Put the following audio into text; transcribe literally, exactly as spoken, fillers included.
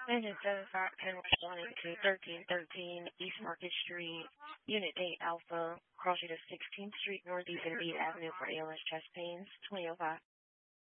Engine seven five ten responding to thirteen thirteen East Market Street, Unit eight Alpha, crossing to sixteenth Street Northeast and eighth Avenue for A L S chest pains, twenty oh five.